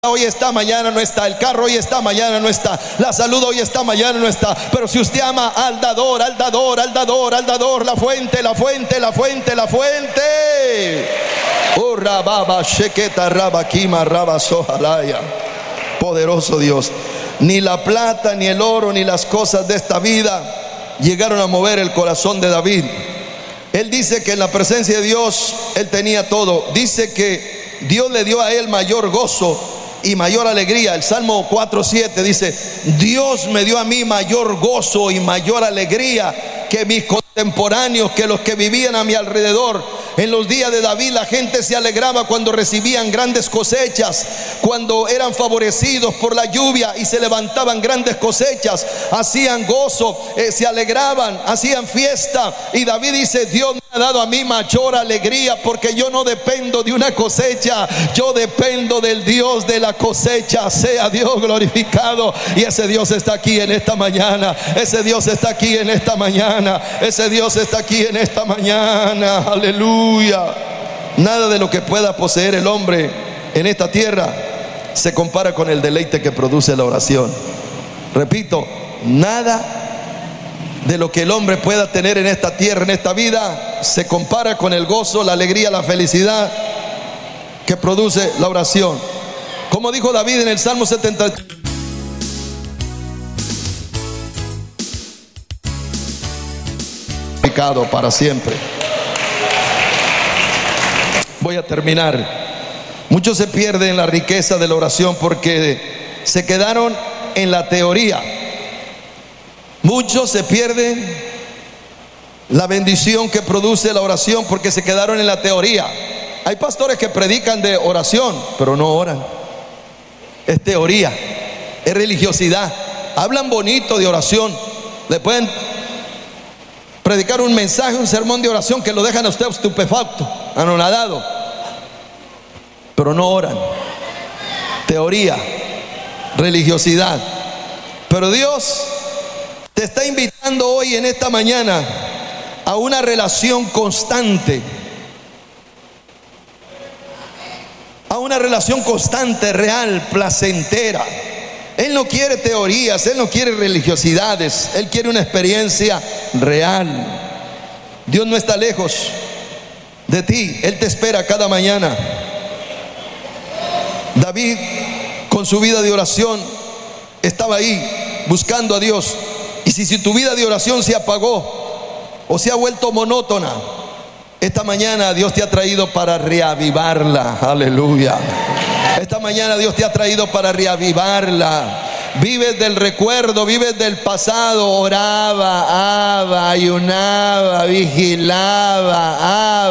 hoy está, mañana no está. El carro hoy está, mañana no está. La salud hoy está, mañana no está. Pero si usted ama al dador, al dador, al dador, al dador, la fuente, la fuente, la fuente, la fuente. Oh, rababa, sheketa, rabakima, rabasojalaya. Poderoso Dios. Ni la plata, ni el oro, ni las cosas de esta vida llegaron a mover el corazón de David. Él dice que en la presencia de Dios él tenía todo. Dice que Dios le dio a él mayor gozo y mayor alegría. El Salmo 4:7 dice: Dios me dio a mí mayor gozo y mayor alegría que mis contemporáneos, que los que vivían a mi alrededor. En los días de David la gente se alegraba cuando recibían grandes cosechas, cuando eran favorecidos por la lluvia y se levantaban grandes cosechas, hacían gozo, se alegraban, hacían fiesta. Y David dice: Dios me ha dado a mí mayor alegría, porque yo no dependo de una cosecha, yo dependo del Dios de la cosecha. Sea Dios glorificado. Y ese Dios está aquí en esta mañana. Ese Dios está aquí en esta mañana. Ese Dios está aquí en esta mañana. Aleluya. Nada de lo que pueda poseer el hombre en esta tierra se compara con el deleite que produce la oración. Repito, nada de lo que el hombre pueda tener en esta tierra, en esta vida, se compara con el gozo, la alegría, la felicidad que produce la oración. Como dijo David en el Salmo 73: para siempre. Voy a terminar. Muchos se pierden la riqueza de la oración porque se quedaron en la teoría. Muchos se pierden la bendición que produce la oración porque se quedaron en la teoría. Hay pastores que predican de oración, pero no oran. Es teoría, es religiosidad. Hablan bonito de oración. Le pueden predicar un mensaje, un sermón de oración que lo dejan a usted estupefacto, anonadado, pero no oran. Teoría, religiosidad. Pero Dios te está invitando hoy, en esta mañana, a una relación constante, a una relación constante, real, placentera. Él no quiere teorías, Él no quiere religiosidades, Él quiere una experiencia real. Dios no está lejos de ti, Él te espera cada mañana. David, con su vida de oración, estaba ahí buscando a Dios. Y si tu vida de oración se apagó o se ha vuelto monótona, esta mañana Dios te ha traído para reavivarla. Aleluya. Esta mañana Dios te ha traído para reavivarla. Vives del recuerdo, vives del pasado. Oraba, ayunaba, vigilaba,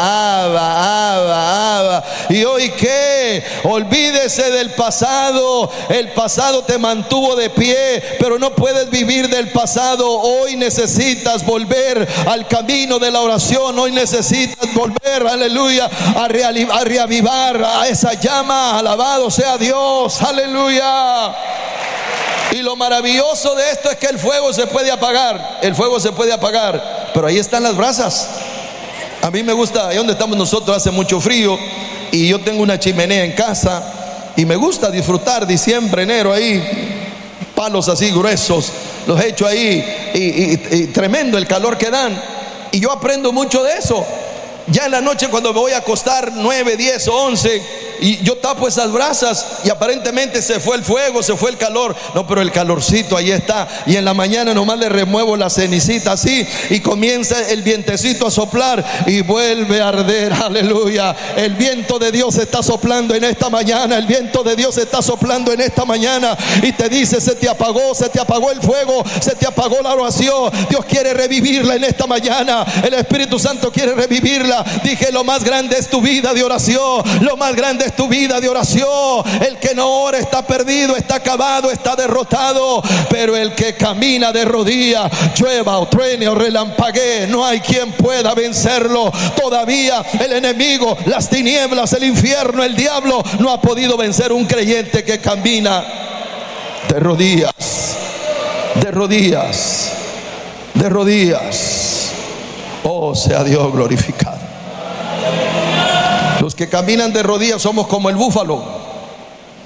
aba. ¿Y hoy qué? Olvídese del pasado. El pasado te mantuvo de pie, pero no puedes vivir del pasado. Hoy necesitas volver al camino de la oración. Hoy necesitas volver, aleluya, a reavivar a esa llama. Alabado sea Dios, aleluya. Y lo maravilloso de esto es que el fuego se puede apagar. El fuego se puede apagar, pero ahí están las brasas. A mí me gusta, ahí donde estamos nosotros hace mucho frío, y yo tengo una chimenea en casa, y me gusta disfrutar diciembre, enero, ahí palos así gruesos, los echo ahí, y tremendo el calor que dan. Y yo aprendo mucho de eso. Ya en la noche, cuando me voy a acostar 9, 10 o 11, y yo tapo esas brasas, y aparentemente se fue el fuego, se fue el calor. No, pero el calorcito ahí está. Y en la mañana nomás le remuevo la cenicita así, y comienza el vientecito a soplar y vuelve a arder. Aleluya. El viento de Dios está soplando en esta mañana. El viento de Dios está soplando en esta mañana y te dice: se te apagó el fuego, se te apagó la oración. Dios quiere revivirla en esta mañana. El Espíritu Santo quiere revivirla. Dije: lo más grande es tu vida de oración. Lo más grande es tu vida de oración. El que no ora está perdido, está acabado, está derrotado. Pero el que camina de rodillas, llueva o truene o relampaguee, no hay quien pueda vencerlo. Todavía el enemigo, las tinieblas, el infierno, el diablo no ha podido vencer un creyente que camina de rodillas, de rodillas, de rodillas. Oh, sea Dios glorificado. Los que caminan de rodillas somos como el búfalo.